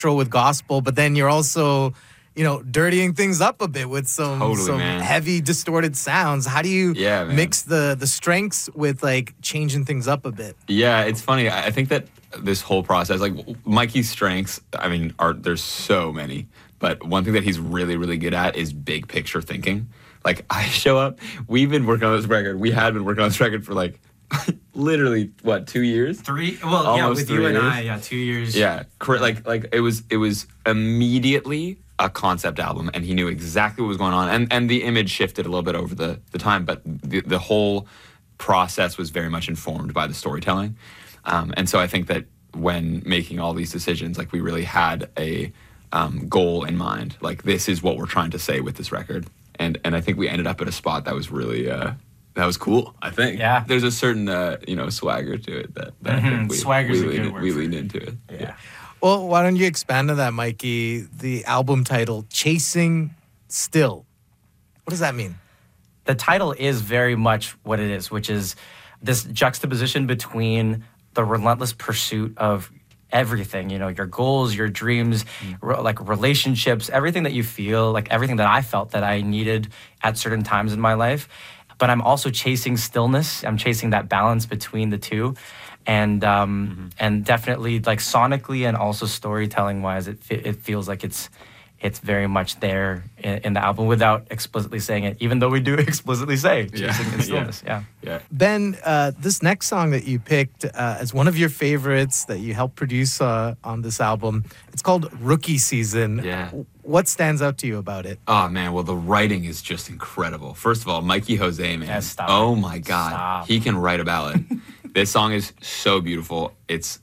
with gospel, but then you're also, dirtying things up a bit with some man. heavy distorted sounds. How do you man. mix the strengths with like changing things up a bit? Yeah, it's funny. I think that this whole process, like Mikey's strengths, there's so many, but one thing that he's really, really good at is big picture thinking. Like I show up, we've been working on this record. We had been working on this record for like literally 2 years? 3? Well, Almost with 3 you and years. I, 2 years. Yeah, like it was immediately a concept album, and he knew exactly what was going on, and the image shifted a little bit over the time, but the whole process was very much informed by the storytelling, and so I think that when making all these decisions, like we really had a goal in mind, like this is what we're trying to say with this record, and I think we ended up at a spot that was really that was cool. I think there's a certain swagger to it that I think Swagger's a good word we for leaned it. into it. Yeah. Well, why don't you expand on that, Mikey? The album title, Chasing Still. What does that mean? The title is very much what it is, which is this juxtaposition between the relentless pursuit of everything, your goals, your dreams, like relationships, everything that you feel, like everything that I felt that I needed at certain times in my life. But I'm also chasing stillness. I'm chasing that balance between the two. And definitely like sonically and also storytelling wise, it feels like it's very much there in the album without explicitly saying it, even though we do explicitly say chasing and stillness. Yeah. Ben, this next song that you picked as one of your favorites that you helped produce on this album, it's called Rookie Season. Yeah. What stands out to you about it? Oh, man. Well, the writing is just incredible. First of all, Mikey Jose, man. Yeah, stop. Oh, my God. Stop. He can write a ballad. This song is so beautiful. It's,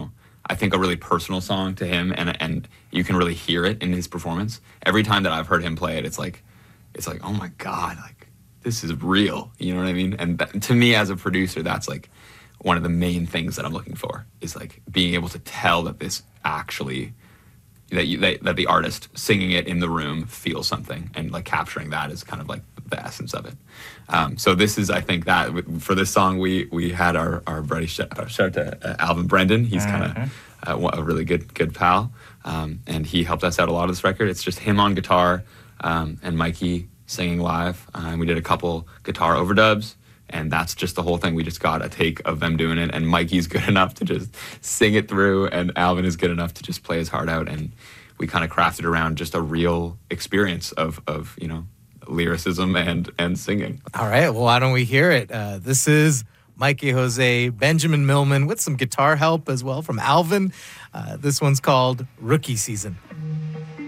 I think a really personal song to him, and you can really hear it in his performance. Every time that I've heard him play it, it's like, oh, my God, like, this is real. You know what I mean? And to me, as a producer, that's like one of the main things that I'm looking for, is like being able to tell that this actually... That the artist singing it in the room feels something, and like capturing that is kind of like the essence of it. So this is, I think, that for this song we had our buddy shout out to Alvin Brendan. He's kind of a really good pal, and he helped us out a lot of this record. It's just him on guitar and Mikey singing live, and we did a couple guitar overdubs. And that's just the whole thing. We just got a take of them doing it, and Mikey's good enough to just sing it through, and Alvin is good enough to just play his heart out, and we kind of crafted around just a real experience of lyricism and singing. All right, well, why don't we hear it? This is Mikey Jose, Benjamin Millman, with some guitar help as well from Alvin. This one's called Rookie Season.